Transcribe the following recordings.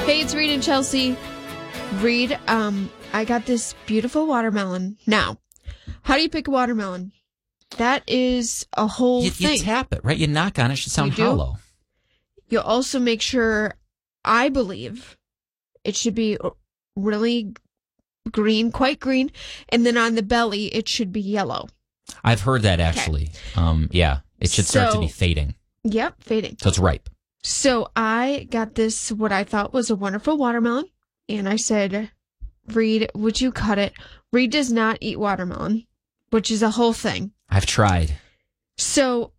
Hey, it's Reed and Chelsea. Reed, I got this beautiful watermelon. Now, how do you pick a watermelon? That is a whole thing. You tap it, right? You knock on it, it should sound hollow. You also make sure, I believe, it should be really green, quite green, and then on the belly, it should be yellow. I've heard that, actually. Yeah, it should start to be fading. Yep, fading. So it's ripe. So I got this, what I thought was a wonderful watermelon, and I said, Reed, would you cut it? Reed does not eat watermelon, which is a whole thing. I've tried. So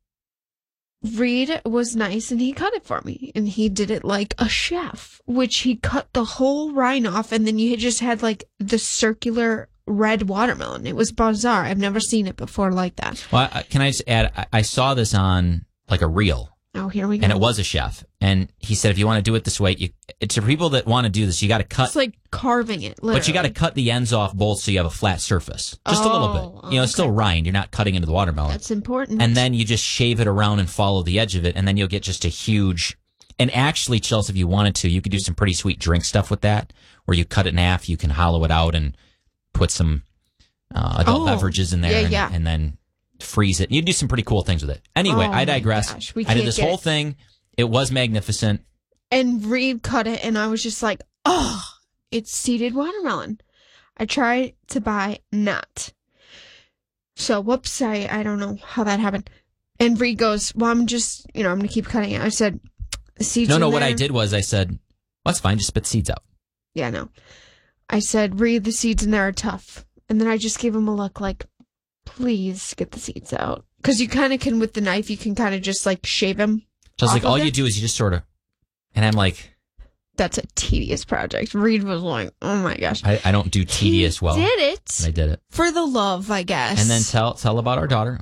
Reed was nice, and he cut it for me, and he did it like a chef, which he cut the whole rind off, and then you just had like the circular red watermelon. It was bizarre. I've never seen it before like that. Well, can I just add, I saw this on like a reel. Oh, here we go. And it was a chef. And he said, if you want to do it this way, it's for people that want to do this, you got to cut. It's like carving it, literally. But you got to cut the ends off both so you have a flat surface. Just a little bit. You know, it's still rind. You're not cutting into the watermelon. That's important. And then you just shave it around and follow the edge of it. And then you'll get just a huge. And actually, Chelsea, if you wanted to, you could do some pretty sweet drink stuff with that, where you cut it in half, you can hollow it out and put some adult beverages in there. And then freeze it. You do some pretty cool things with it. Anyway, I digress. Gosh, I did this whole thing. It was magnificent. And Reed cut it, and I was just like, oh, it's seeded watermelon. I tried to buy not. So, whoops, I don't know how that happened. And Reed goes, well, I'm just, I'm going to keep cutting it. I said, the seeds No, what I did was I said, well, that's fine, just spit the seeds out. Yeah, no. I said, Reed, the seeds in there are tough. And then I just gave him a look like, please get the seeds out. Because you kind of can, with the knife, you can kind of just like shave him. So I was like, all you do is you just sort of, and I'm like, that's a tedious project. Reed was like, oh my gosh. I don't do tedious well. Did it. I did it. For the love, I guess. And then tell about our daughter.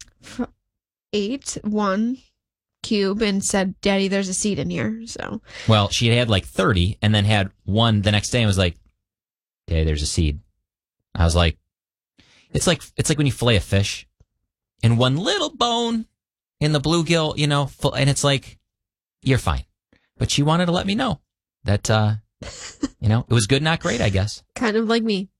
Ate one cube and said, Daddy, there's a seed in here. So. Well, she had like 30 and then had one the next day and was like, Daddy, there's a seed. I was like, it's like when you fillet a fish and one little bone in the bluegill, and it's like, you're fine. But she wanted to let me know that, it was good, not great, I guess. Kind of like me.